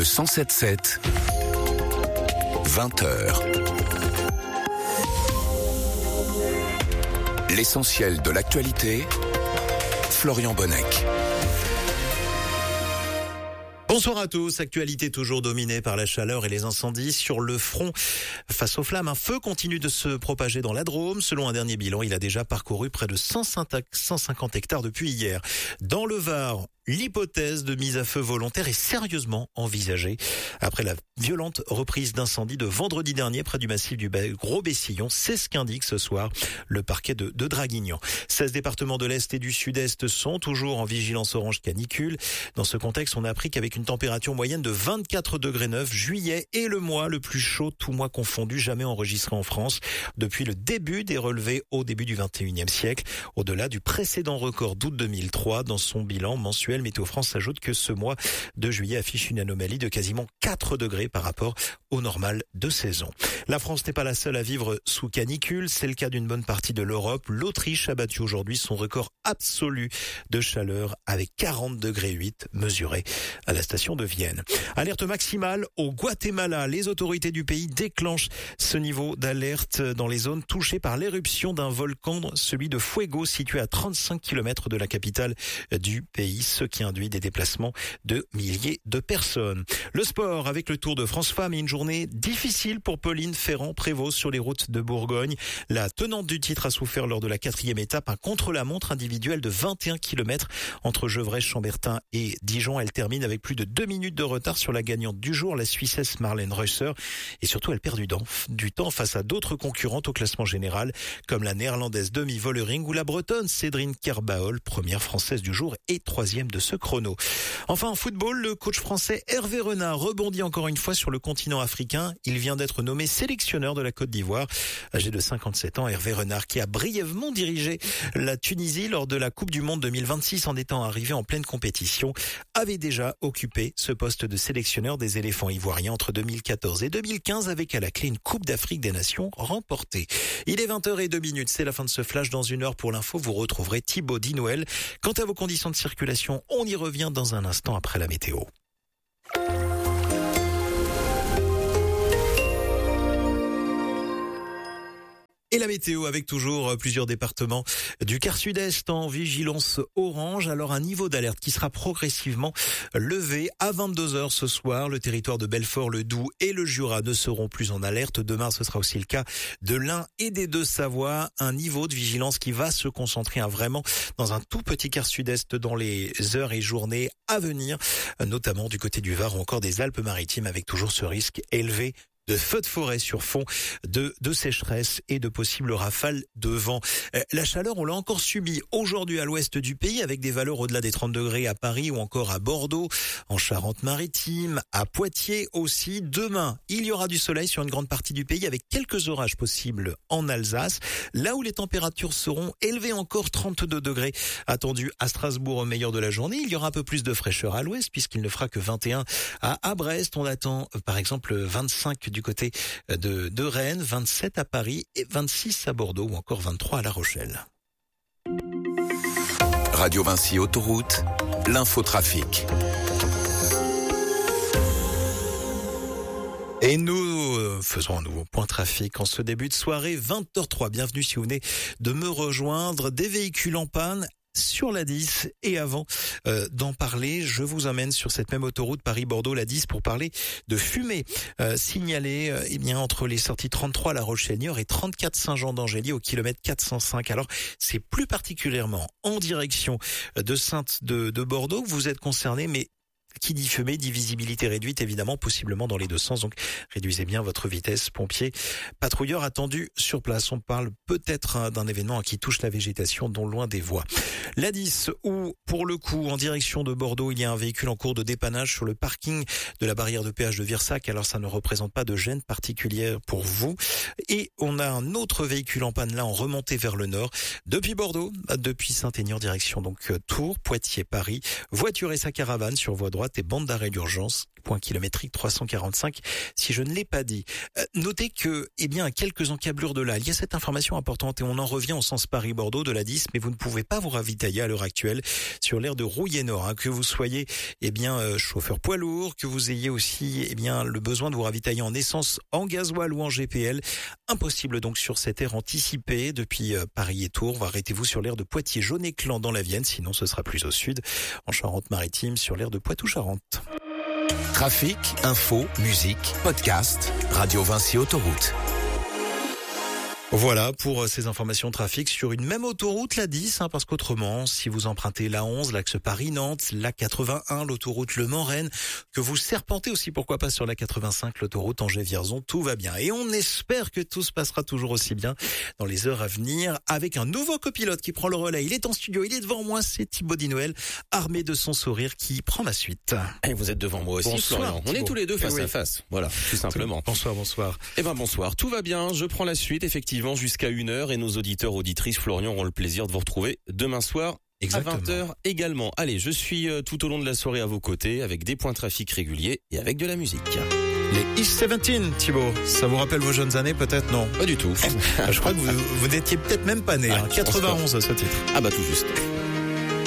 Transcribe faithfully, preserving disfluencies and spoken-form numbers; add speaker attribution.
Speaker 1: Le cent sept sept, vingt heures. L'essentiel de l'actualité, Florian Bonnec.
Speaker 2: Bonsoir à tous. Actualité toujours dominée par la chaleur et les incendies. Sur le front, face aux flammes, un feu continue de se propager dans la Drôme. Selon un dernier bilan, il a déjà parcouru près de cent cinquante hectares depuis hier. Dans le Var, l'hypothèse de mise à feu volontaire est sérieusement envisagée. Après la violente reprise d'incendie de vendredi dernier près du massif du Gros-Bessillon, c'est ce qu'indique ce soir le parquet de, de Draguignan. seize départements de l'Est et du Sud-Est sont toujours en vigilance orange canicule. Dans ce contexte, on a appris qu'avec une température moyenne de vingt-quatre degrés neuf, juillet est le mois le plus chaud, tout mois confondu, jamais enregistré en France depuis le début des relevés au début du vingt et unième siècle. Au-delà du précédent record d'août deux mille trois, dans son bilan mensuel, Météo France ajoute que ce mois de juillet affiche une anomalie de quasiment quatre degrés par rapport au normal de saison. La France n'est pas la seule à vivre sous canicule, c'est le cas d'une bonne partie de l'Europe. L'Autriche a battu aujourd'hui son record absolu de chaleur avec quarante degrés huit mesurés à la station de Vienne. Alerte maximale au Guatemala. Les autorités du pays déclenchent ce niveau d'alerte dans les zones touchées par l'éruption d'un volcan, celui de Fuego, situé à trente-cinq kilomètres de la capitale du pays, ce qui induit des déplacements de milliers de personnes. Le sport avec le Tour de France Femmes et une journée difficile pour Pauline Ferrand-Prévot sur les routes de Bourgogne. La tenante du titre a souffert lors de la quatrième étape, un contre-la-montre individuel de vingt et un kilomètres entre Gevrey, Chambertin et Dijon. Elle termine avec plus de deux minutes de retard sur la gagnante du jour, la Suissesse Marlène Reusser. Et surtout, elle perd du temps, du temps face à d'autres concurrentes au classement général, comme la néerlandaise Demi Vollering ou la bretonne Cédrine Kerbaol, première française du jour et troisième de ce chrono. Enfin, en football, le coach français Hervé Renard rebondit encore une fois sur le continent africain. Il vient d'être nommé sélectionneur de la Côte d'Ivoire. Âgé de cinquante-sept ans, Hervé Renard, qui a brièvement dirigé la Tunisie lors de la Coupe du Monde deux mille vingt-six en étant arrivé en pleine compétition, avait déjà occupé ce poste de sélectionneur des éléphants ivoiriens entre deux mille quatorze et deux mille quinze, avec à la clé une Coupe d'Afrique des Nations remportée. Il est vingt heures zéro deux minutes, c'est la fin de ce flash. Dans une heure pour l'info, vous retrouverez Thibaut Dinouel. Quant à vos conditions de circulation, on y revient dans un instant après la météo. Et la météo avec toujours plusieurs départements du quart sud-est en vigilance orange. Alors un niveau d'alerte qui sera progressivement levé à vingt-deux heures ce soir. Le territoire de Belfort, le Doubs et le Jura ne seront plus en alerte. Demain, ce sera aussi le cas de l'Ain et des Deux-Savoie. Un niveau de vigilance qui va se concentrer hein, vraiment dans un tout petit quart sud-est dans les heures et journées à venir, notamment du côté du Var ou encore des Alpes-Maritimes, avec toujours ce risque élevé de feux de forêt sur fond de, de sécheresse et de possibles rafales de vent. La chaleur, on l'a encore subie aujourd'hui à l'ouest du pays avec des valeurs au-delà des trente degrés à Paris ou encore à Bordeaux, en Charente-Maritime, à Poitiers aussi. Demain, il y aura du soleil sur une grande partie du pays avec quelques orages possibles en Alsace. Là où les températures seront élevées encore, trente-deux degrés attendus à Strasbourg au meilleur de la journée. Il y aura un peu plus de fraîcheur à l'ouest puisqu'il ne fera que vingt et un à, à Brest. On attend par exemple vingt-cinq du côté de, de Rennes, vingt-sept à Paris et vingt-six à Bordeaux ou encore vingt-trois à La Rochelle.
Speaker 1: Radio Vinci Autoroute, l'infotrafic.
Speaker 2: Et nous faisons un nouveau point trafic en ce début de soirée, vingt heures trois. Bienvenue si vous venez de me rejoindre. Des véhicules en panne sur la dix, et avant euh, d'en parler, je vous emmène sur cette même autoroute Paris-Bordeaux, la dix, pour parler de fumée euh, signalée euh, eh bien entre les sorties trente-trois à La Roche-Niort et trente-quatre Saint-Jean-d'Angély au kilomètre quatre cent cinq. Alors, c'est plus particulièrement en direction de Sainte de, de Bordeaux que vous êtes concerné, mais qui dit fumée, dit visibilité réduite, évidemment, possiblement dans les deux sens. Donc, réduisez bien votre vitesse. Pompiers, patrouilleurs attendus sur place. On parle peut-être hein, d'un événement qui touche la végétation, dont loin des voies. La dix, où, pour le coup, en direction de Bordeaux, il y a un véhicule en cours de dépannage sur le parking de la barrière de péage de Virsac. Alors, ça ne représente pas de gêne particulière pour vous. Et on a un autre véhicule en panne là, en remontée vers le nord. Depuis Bordeaux, depuis Saint-Aignan, direction donc Tours, Poitiers, Paris. Voiture et sa caravane sur voie droite droite et bande d'arrêt d'urgence, point kilométrique trois cent quarante-cinq, si je ne l'ai pas dit. Euh, notez que, eh bien, à quelques encablures de là, il y a cette information importante et on en revient au sens Paris-Bordeaux de la dix, mais vous ne pouvez pas vous ravitailler à l'heure actuelle sur l'aire de Rouillé-Nord, hein, que vous soyez, eh bien, euh, chauffeur poids lourd, que vous ayez aussi, eh bien, le besoin de vous ravitailler en essence, en gasoil ou en G P L. Impossible donc sur cette aire anticipée depuis euh, Paris et Tours. Arrêtez-vous sur l'aire de Poitiers-Jaune-Éclan dans la Vienne, sinon ce sera plus au sud, en Charente-Maritime, sur l'aire de Poitou-Charentes.
Speaker 1: Trafic, info, musique, podcast, Radio Vinci Autoroute.
Speaker 2: Voilà pour ces informations de trafic sur une même autoroute, la dix, hein, parce qu'autrement, si vous empruntez la onze, l'axe Paris-Nantes, la quatre-vingt-un, l'autoroute Le Mans-Rennes, que vous serpentez aussi, pourquoi pas sur la quatre-vingt-cinq, l'autoroute Angers-Vierzon, tout va bien. Et on espère que tout se passera toujours aussi bien dans les heures à venir avec un nouveau copilote qui prend le relais. Il est en studio, il est devant moi, c'est Thibaut Dinouel, armé de son sourire, qui prend la suite.
Speaker 3: Et vous êtes devant moi aussi,
Speaker 2: bonsoir,
Speaker 3: Florian. On est tous les deux face
Speaker 2: oui.
Speaker 3: à face. Voilà, tout simplement.
Speaker 2: Bonsoir, bonsoir.
Speaker 3: Eh ben bonsoir, tout va bien, je prends la suite effectivement jusqu'à une heure et nos auditeurs, auditrices, Florian, auront le plaisir de vous retrouver demain soir
Speaker 2: Exactement.
Speaker 3: à vingt heures également. Allez, je suis euh, tout au long de la soirée à vos côtés avec des points de trafic réguliers et avec de la musique.
Speaker 2: Les East dix-sept, Thibaut, ça vous rappelle vos jeunes années peut-être? Non.
Speaker 3: Pas du tout.
Speaker 2: Je crois que vous, vous n'étiez peut-être même pas né, hein. quatre-vingt-onze ce titre.
Speaker 3: Ah bah tout juste.